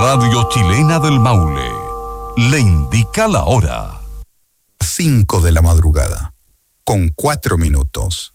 Radio Chilena del Maule le indica la hora. 5 de la madrugada, con 4 minutos.